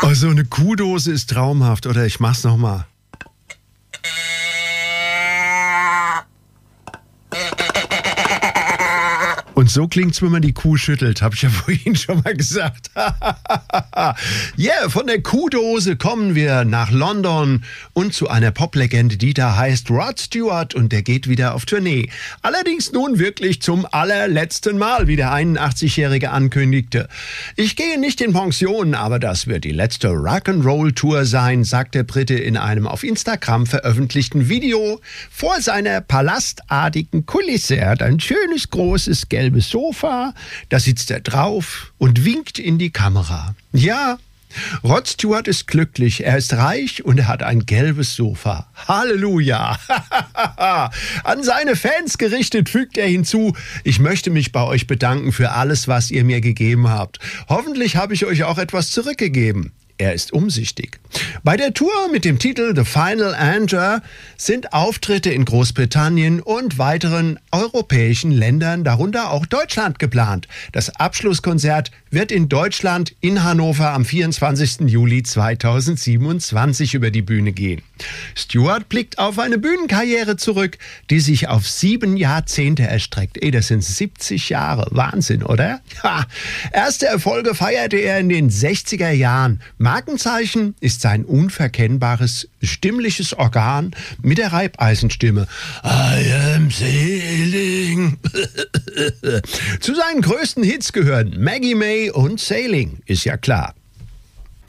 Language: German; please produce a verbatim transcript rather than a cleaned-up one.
Oh, so eine Kuhdose ist traumhaft. Oder ich mach's nochmal. Und so klingt's, wenn man die Kuh schüttelt, habe ich ja vorhin schon mal gesagt. Yeah, von der Kuhdose kommen wir nach London und zu einer Poplegende, die da heißt Rod Stewart, und der geht wieder auf Tournee. Allerdings nun wirklich zum allerletzten Mal, wie der einundachtzigjährige ankündigte. Ich gehe nicht in Pension, aber das wird die letzte Rock'n'Roll-Tour sein, sagt der Brite in einem auf Instagram veröffentlichten Video vor seiner palastartigen Kulisse. Er hat ein schönes, großes, gelbes Sofa, da sitzt er drauf und winkt in die Kamera. Ja, Rod Stewart ist glücklich, er ist reich und er hat ein gelbes Sofa. Halleluja! An seine Fans gerichtet fügt er hinzu: Ich möchte mich bei euch bedanken für alles, was ihr mir gegeben habt. Hoffentlich habe ich euch auch etwas zurückgegeben. Er ist umsichtig. Bei der Tour mit dem Titel The Final Answer sind Auftritte in Großbritannien und weiteren europäischen Ländern, darunter auch Deutschland, geplant. Das Abschlusskonzert wird in Deutschland in Hannover am vierundzwanzigsten Juli zweitausendsiebenundzwanzig über die Bühne gehen. Stewart blickt auf eine Bühnenkarriere zurück, die sich auf sieben Jahrzehnte erstreckt. Ey, das sind siebzig Jahre. Wahnsinn, oder? Ja. Erste Erfolge feierte er in den sechziger Jahren. Markenzeichen ist sein unverkennbares stimmliches Organ mit der Reibeisenstimme. I am sailing. Zu seinen größten Hits gehören Maggie May und Sailing, ist ja klar.